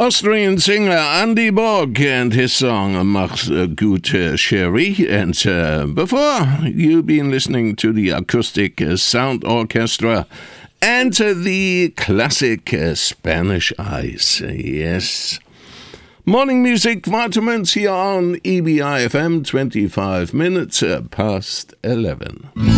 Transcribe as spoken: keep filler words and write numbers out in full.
Austrian singer Andy Borg and his song Mach's Gut Sherry. And uh, before, you've been listening to the Acoustic Sound Orchestra and uh, the classic uh, Spanish Eyes. Yes. Morning Music Vitamins here on E B I F M, twenty-five minutes uh, past eleven.